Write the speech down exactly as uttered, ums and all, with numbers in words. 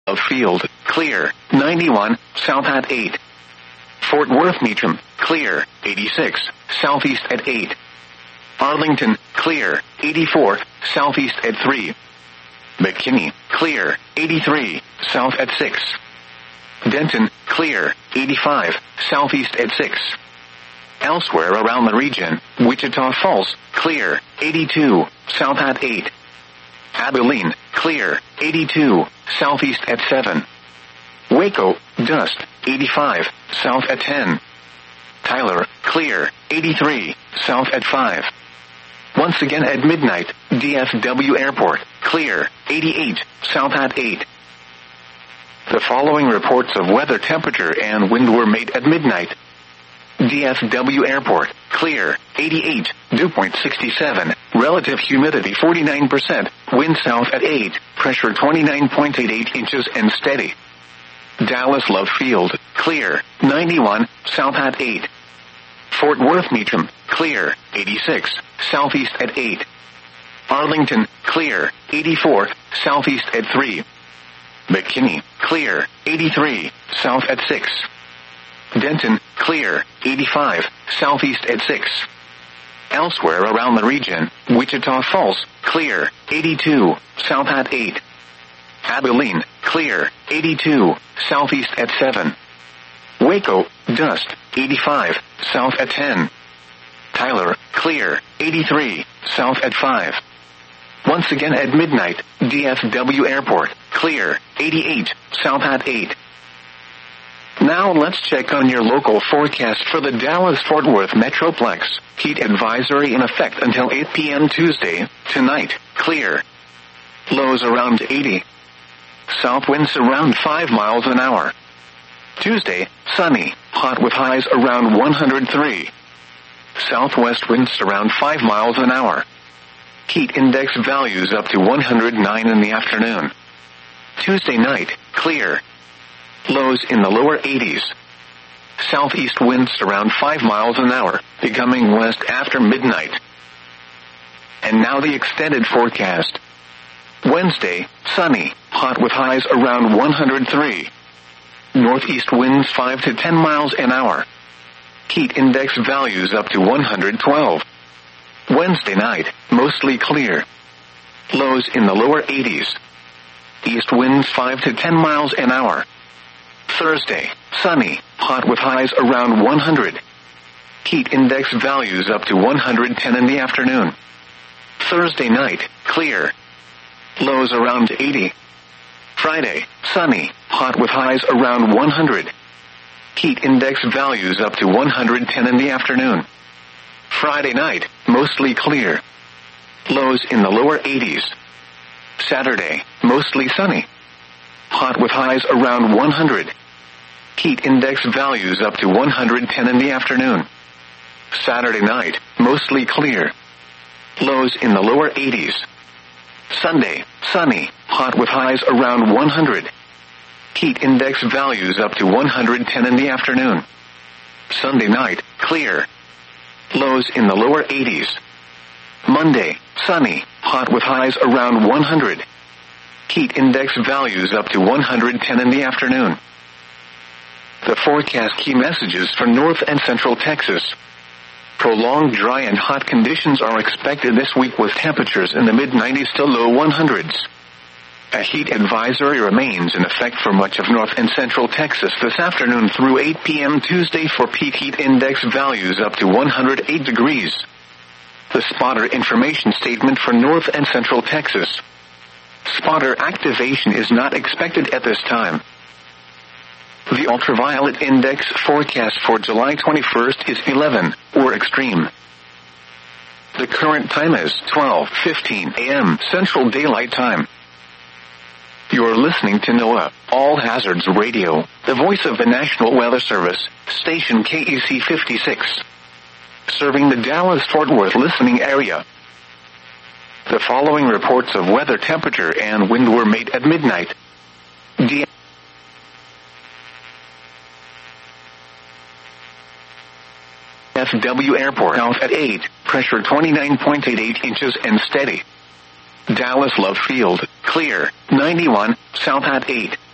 Of Field, clear, ninety-one, south at eight. Fort Worth Meacham, clear, eighty-six, southeast at eight. Arlington, clear, eighty-four, southeast at three. McKinney, clear, eighty-three, south at six. Denton, clear, eighty-five, southeast at six. Elsewhere around the region, Wichita Falls, clear, eighty-two, south at eight. Abilene, clear, eighty-two, southeast at seven. Waco, dust, eighty-five, south at ten. Tyler, clear, eighty-three, south at five. Once again at midnight, D F W Airport, clear, eighty-eight, south at eight. The following reports of weather temperature and wind were made at midnight. D F W Airport, clear, eighty-eight, dew point sixty-seven, relative humidity forty-nine percent, wind south at eight, pressure twenty-nine point eight eight inches and steady. Dallas Love Field, clear, ninety-one, south at eight. Fort Worth Meacham, clear, eighty-six, southeast at eight. Arlington, clear, eighty-four, southeast at three. McKinney, clear, eighty-three, south at six. Denton, clear, eighty-five, southeast at six. Elsewhere around the region, Wichita Falls, clear, eighty-two, south at eight. Abilene, clear, eighty-two, southeast at seven. Waco, dust, eighty-five, south at ten. Tyler, clear, eighty-three, south at five. Once again at midnight, D F W Airport, clear, eighty-eight, south at eight. Now let's check on your local forecast for the Dallas-Fort Worth Metroplex. Heat advisory in effect until eight p.m. Tuesday. Tonight, clear. Lows around eighty. South winds around five miles an hour. Tuesday, sunny, hot with highs around one hundred three. Southwest winds around five miles an hour. Heat index values up to one hundred nine in the afternoon. Tuesday night, clear. Lows in the lower eighties. Southeast winds around five miles an hour, becoming west after midnight. And now the extended forecast. Wednesday, sunny, hot with highs around one hundred three. Northeast winds five to ten miles an hour. Heat index values up to one hundred twelve. Wednesday night, mostly clear. Lows in the lower eighties. East winds five to ten miles an hour. Thursday, sunny, hot with highs around one hundred. Heat index values up to one hundred ten in the afternoon. Thursday night, clear. Lows around eighty. Friday, sunny, hot with highs around one hundred. Heat index values up to one hundred ten in the afternoon. Friday night, mostly clear. Lows in the lower eighties. Saturday, mostly sunny. Hot with highs around one hundred. Heat index values up to one hundred ten in the afternoon. Saturday night, mostly clear. Lows in the lower eighties. Sunday, sunny, hot with highs around one hundred. Heat index values up to one hundred ten in the afternoon. Sunday night, clear. Lows in the lower eighties. Monday, sunny, hot with highs around one hundred. Heat index values up to one hundred ten in the afternoon. The forecast key messages for North and Central Texas. Prolonged dry and hot conditions are expected this week with temperatures in the mid nineties to low one hundreds. A heat advisory remains in effect for much of North and Central Texas this afternoon through eight p.m. Tuesday for peak heat index values up to one hundred eight degrees. The spotter information statement for North and Central Texas. Spotter activation is not expected at this time. The ultraviolet index forecast for July twenty-first is eleven, or extreme. The current time is twelve fifteen a.m. Central Daylight Time. You're listening to NOAA, All Hazards Radio, the voice of the National Weather Service, station K E C fifty-six. Serving the Dallas-Fort Worth listening area. The following reports of weather temperature and wind were made at midnight. D F W Airport south at eight, pressure twenty-nine point eight eight inches and steady. Dallas Love Field, clear, ninety-one, south at eight.